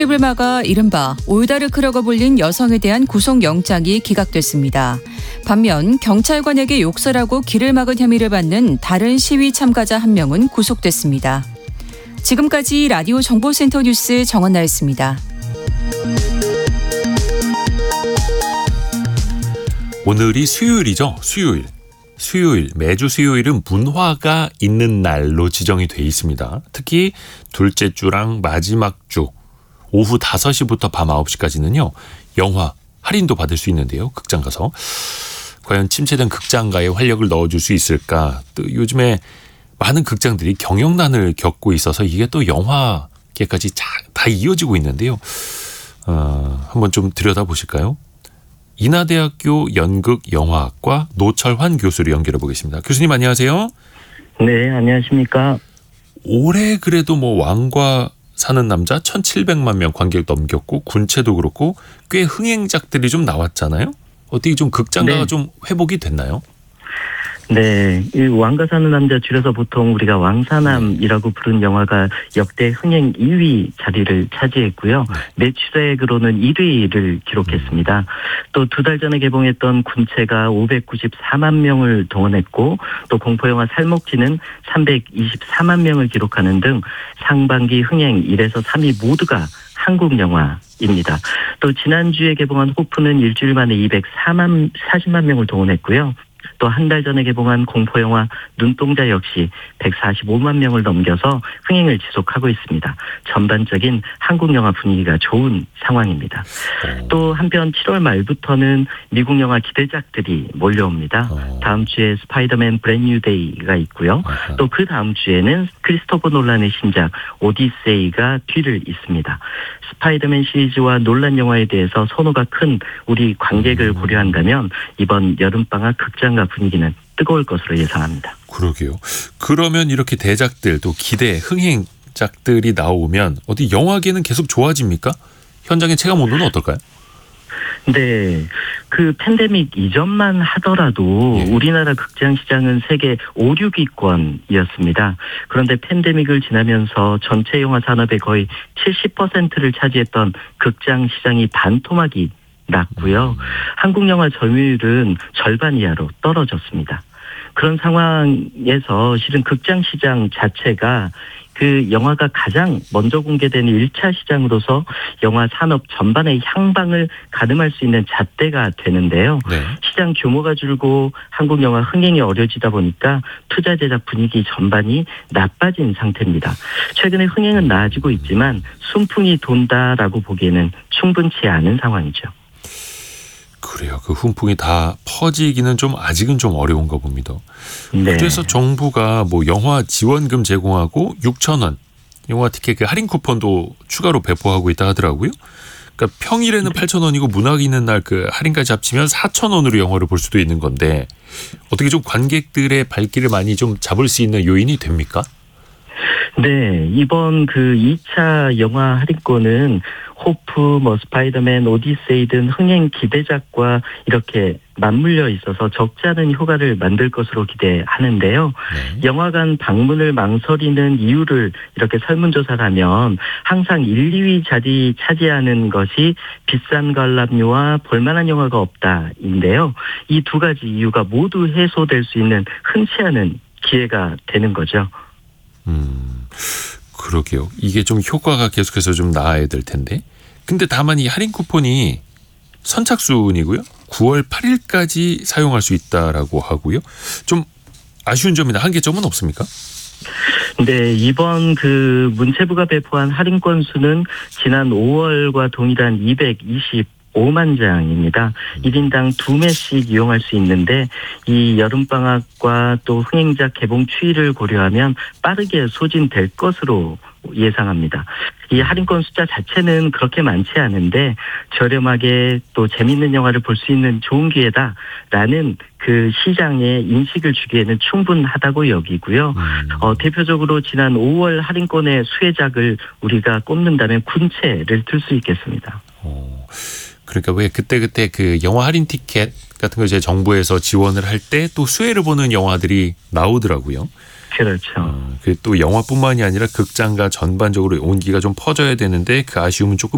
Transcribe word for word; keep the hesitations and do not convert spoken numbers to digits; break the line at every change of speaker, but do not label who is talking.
을 막아 이른바 올다르크라고 불린 여성에 대한 구속영장이 기각됐습니다. 반면 경찰관에게 욕설하고 길을 막은 혐의를 받는 다른 시위 참가자 한 명은 구속됐습니다. 지금까지 라디오 정보센터 뉴스 정원나였습니다.
오늘이 수요일이죠. 수요일. 수요일, 매주 수요일은 문화가 있는 날로 지정이 돼 있습니다. 특히 둘째 주랑 마지막 주 오후 다섯 시부터 밤 아홉 시까지는요. 영화 할인도 받을 수 있는데요. 극장 가서. 과연 침체된 극장가에 활력을 넣어줄 수 있을까. 또 요즘에 많은 극장들이 경영난을 겪고 있어서 이게 또 영화계까지 다 이어지고 있는데요. 어, 한번 좀 들여다보실까요? 인하대학교 연극영화학과 노철환 교수를 연결해 보겠습니다. 교수님 안녕하세요.
네, 안녕하십니까.
올해 그래도 뭐 왕과 사는 남자 천칠백만 명 관객 넘겼고 군체도 그렇고 꽤 흥행작들이 좀 나왔잖아요. 어떻게 좀 극장가가
네.
좀 회복이 됐나요?
네, 이 왕과 사는 남자 줄여서 보통 우리가 왕사남이라고 부른 영화가 역대 흥행 이 위 자리를 차지했고요. 매출액으로는 일 위를 기록했습니다. 또 두 달 전에 개봉했던 군체가 오백구십사만 명을 동원했고 또 공포영화 살목지는 삼백이십사만 명을 기록하는 등 상반기 흥행 일에서 삼 위 모두가 한국 영화입니다. 또 지난주에 개봉한 호프는 일주일 만에 이백사만 사십만 명을 동원했고요. 또 한 달 전에 개봉한 공포영화 눈동자 역시 백사십오만 명을 넘겨서 흥행을 지속하고 있습니다. 전반적인 한국 영화 분위기가 좋은 상황입니다. 또 한편 칠월 말부터는 미국 영화 기대작들이 몰려옵니다. 다음 주에 스파이더맨 브랜뉴 데이가 있고요. 또 그 다음 주에는 크리스토퍼 놀란의 신작 오디세이가 뒤를 잇습니다. 스파이더맨 시리즈와 놀란 영화에 대해서 선호가 큰 우리 관객을 고려한다면 이번 여름방학 극장가 분위기는 뜨거울 것으로 예상합니다.
그러게요. 그러면 이렇게 대작들 또 기대 흥행작들이 나오면 어디 영화계는 계속 좋아집니까? 현장의 체감 온도는 어떨까요?
네, 그 팬데믹 이전만 하더라도
예.
우리나라 극장 시장은 세계 오, 육 위권이었습니다. 그런데 팬데믹을 지나면서 전체 영화 산업의 거의 칠십 퍼센트를 차지했던 극장 시장이 반토막이 났고요. 음. 한국 영화 점유율은 절반 이하로 떨어졌습니다. 그런 상황에서 실은 극장 시장 자체가 그 영화가 가장 먼저 공개되는 일 차 시장으로서 영화 산업 전반의 향방을 가늠할 수 있는 잣대가 되는데요. 네. 시장 규모가 줄고 한국 영화 흥행이 어려지다 보니까 투자 제작 분위기 전반이 나빠진 상태입니다. 최근에 흥행은 나아지고 있지만 순풍이 돈다라고 보기에는 충분치 않은 상황이죠.
그래요. 그 훈풍이 다 퍼지기는 좀 아직은 좀 어려운가 봅니다. 네. 그래서 정부가 뭐 영화 지원금 제공하고 육천 원 영화 티켓 그 할인 쿠폰도 추가로 배포하고 있다 하더라고요. 그러니까 평일에는 팔천 원이고 문학 있는 날 그 할인까지 합치면 사천 원으로 영화를 볼 수도 있는 건데 어떻게 좀 관객들의 발길을 많이 좀 잡을 수 있는 요인이 됩니까?
네, 이번 그 이 차 영화 할인권은 호프, 뭐 스파이더맨, 오디세이 등 흥행 기대작과 이렇게 맞물려 있어서 적지 않은 효과를 만들 것으로 기대하는데요. 네. 영화관 방문을 망설이는 이유를 이렇게 설문조사를 하면 항상 일, 이 위 자리 차지하는 것이 비싼 관람료와 볼만한 영화가 없다인데요. 이 두 가지 이유가 모두 해소될 수 있는 흔치 않은 기회가 되는 거죠.
음, 그러게요. 이게 좀 효과가 계속해서 좀 나아야 될 텐데. 근데 다만 이 할인 쿠폰이 선착순이고요. 구월 팔일까지 사용할 수 있다라고 하고요. 좀 아쉬운 점이나 한계점은 없습니까?
네, 이번 그 문체부가 배포한 할인 건수는 지난 오월과 동일한 이백이십오만 장입니다. 일 인당 두 매씩 이용할 수 있는데 이 여름방학과 또 흥행작 개봉 추이를 고려하면 빠르게 소진될 것으로 예상합니다. 이 할인권 숫자 자체는 그렇게 많지 않은데 저렴하게 또 재밌는 영화를 볼 수 있는 좋은 기회다라는 그 시장의 인식을 주기에는 충분하다고 여기고요. 음. 어, 대표적으로 지난 오월 할인권의 수혜작을 우리가 꼽는다면 군체를 들 수 있겠습니다.
어, 그러니까 왜 그때그때 그 영화 할인 티켓 같은 거 이제 정부에서 지원을 할 때 또 수혜를 보는 영화들이 나오더라고요.
그렇죠.
어, 그 또 영화뿐만이 아니라 극장가 전반적으로 온기가 좀 퍼져야 되는데 그 아쉬움은 조금